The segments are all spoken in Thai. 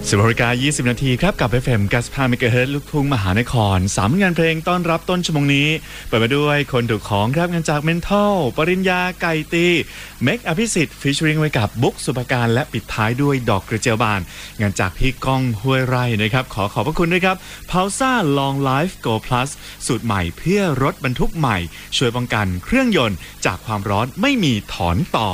10:20 นาทีครับกับ FM 95 MHz ลูกทุ่งมหานคร3งานเพลงต้อนรับต้นชั่วโมงนี้เปิดมาด้วยคนถูกของครับงานจากเมนทัลปริญญาไก่ตีเมคอภิสิทธิ์ฟีเจอริงไว้กับบุ๊กสุภการและปิดท้ายด้วยดอกกระเจียวบานงานจากพี่ก้องห้วยไร่นะครับขอบพระคุณด้วยครับ Pausa Long Life Go Plus สูตรใหม่เพื่อรถบรรทุกใหม่ช่วยป้องกันเครื่องยนต์จากความร้อนไม่มีถอนต่อ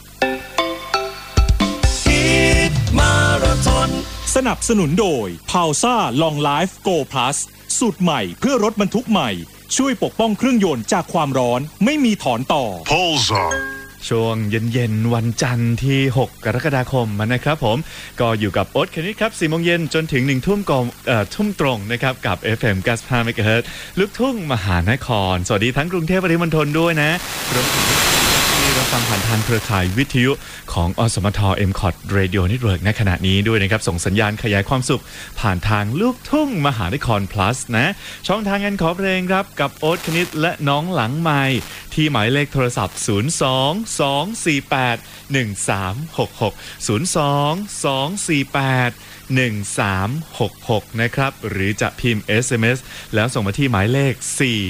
สนับสนุนโดย Pausa Long Life Go Plus สูตรใหม่เพื่อรถบรรทุกใหม่ช่วยปกป้องเครื่องยนต์จากความร้อนไม่มีถอนต่อ Pausa ช่วงเย็นๆวันจันทร์ที่6กรกฎาคมนะครับผมก็อยู่กับโอ๊ตคณิตครับ 4 โมงเย็นจนถึง 1 ทุ่มทุ่มตรงนะครับกับ FM 95 MHz ลูกทุ่งมหานครสวัสดีทั้งกรุงเทพปริมณฑลด้วยนะรวมถึงที่รับฟังผ่านทางเครือข่ายวิทยุของอสมท MCOT Radio Network ในขณะนี้ด้วยนะครับส่งสัญญาณขยายความสุขผ่านทางลูกทุ่งมหานคร plus นะช่องทางการขอเพลงครับกับโอ๊ตคณิตและน้องหลังไมค์ที่หมายเลขโทรศัพท์ 02-248-1366 นะครับหรือจะพิมพ์ SMS แล้วส่งมาที่หมายเลข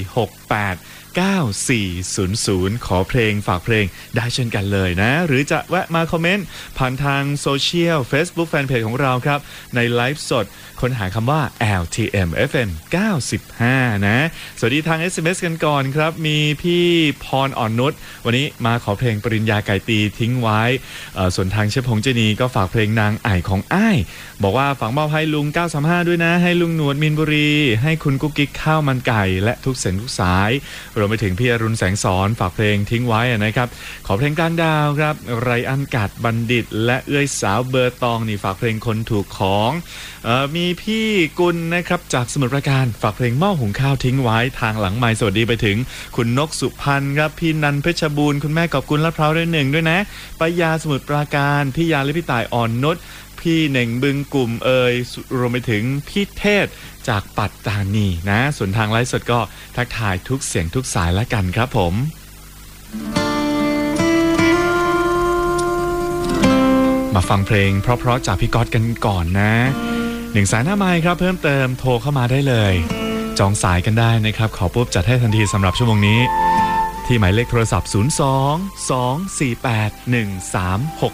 4689400 ขอเพลงฝากเพลงได้เช่นกันเลยนะหรือจะแวะมาคอมเมนต์ผ่านทางโซเชียล Facebook Fanpage ของเราครับในไลฟ์สดค้นหาคำว่า LTM FM 95 นะสวัสดีทาง SMS กันก่อนครับมีพี่พรอ่อนนุชวันนี้มาขอเพลงปริญญาไก่ตีทิ้งไว้ส่วนทางเชฟพงษ์เจนีก็ฝากเพลงนางไอ่ของอ้ายบอกว่าฝากมอบให้ลุง935ด้วยนะให้ลุงหนวดมินบุรีให้คุณกุ๊กกิ๊กข้าวมันไก่และทุกเส้นทุกสายรวมไปถึงพี่อรุณแสงสอนฝากเพลงทิ้งไว้นะครับขอเพลงกลางดาวครับไรอันกัดบัณฑิตและเอื้อยสาวเบอร์ตองนี่ฝากเพลงคนถูกของมีพี่กุลนะครับจากสมุทรปราการฝากเพลงหม้อหุงข้าวทิ้งไว้ทางหลังไมค์สวัสดีไปถึงคุณนกสุพรรณครับพี่นันเพชรบูรณ์คุณแม่กอบกุลลาดพร้าวด้วย1ด้วยนะปยาสมุทรปราการพี่ยาและพี่ต่ายอ่อนนุชพี่เหน่งบึงกลุ่มรวมไปถึงพี่เทศจากปัตตานีนะส่วนทางไลฟ์สดก็ทักทายทุกเสียงทุกสายละกันครับผมมาฟังเพลงเพราะๆจากพี่ก๊อตกันก่อนนะ1สายหน้าไมค์ครับเพิ่มเติมโทรเข้ามาได้เลยจองสายกันได้นะครับขอปุ๊บจัดให้ทันทีสำหรับชั่วโมงนี้ที่หมายเลขโทรศัพท์ 02-248-1366